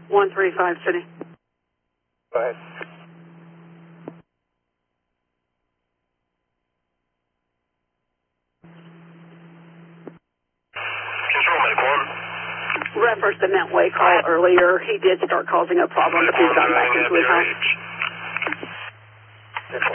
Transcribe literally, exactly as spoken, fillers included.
one three five City. Go ahead. Control Medic one. Referenced the Mentway call earlier. He did start causing a problem, but he's gone back into his house.